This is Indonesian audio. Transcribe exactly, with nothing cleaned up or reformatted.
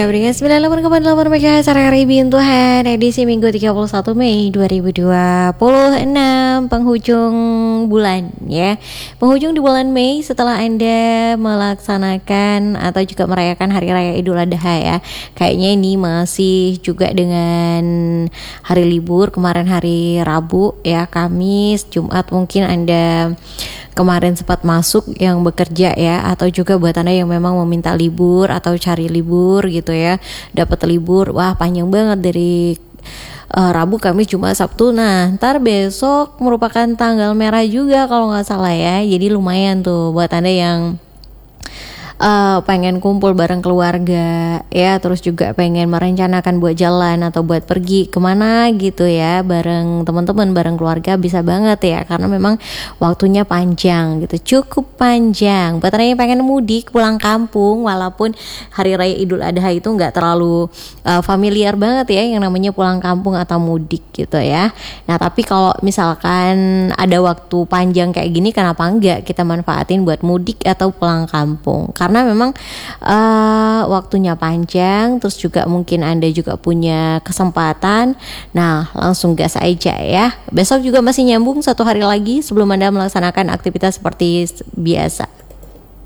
berikan sembilan puluh delapan koma delapan MHz hari Bintu Tuhan, edisi Minggu tiga puluh satu Mei dua ribu dua puluh enam, penghujung bulan ya. Penghujung di bulan Mei setelah Anda melaksanakan atau juga merayakan Hari Raya Idul Adha ya. Kayaknya ini masih juga dengan hari libur, kemarin hari Rabu ya, Kamis, Jumat mungkin Anda kemarin sempat masuk yang bekerja ya, atau juga buat Anda yang memang meminta libur atau cari libur gitu ya, dapat libur, wah panjang banget dari uh, Rabu, Kamis, Jumat, Sabtu. Nah ntar besok merupakan tanggal merah juga kalau nggak salah ya, jadi lumayan tuh buat Anda yang Uh, pengen kumpul bareng keluarga ya, terus juga pengen merencanakan buat jalan atau buat pergi kemana gitu ya bareng teman-teman, bareng keluarga, bisa banget ya, karena memang waktunya panjang gitu, cukup panjang. Buat yang pengen mudik pulang kampung, walaupun Hari Raya Idul Adha itu nggak terlalu uh, familiar banget ya yang namanya pulang kampung atau mudik gitu ya. Nah tapi kalau misalkan ada waktu panjang kayak gini, kenapa enggak kita manfaatin buat mudik atau pulang kampung? Karena memang uh, waktunya panjang, terus juga mungkin Anda juga punya kesempatan. Nah langsung gas aja ya. Besok juga masih nyambung satu hari lagi sebelum Anda melaksanakan aktivitas seperti biasa.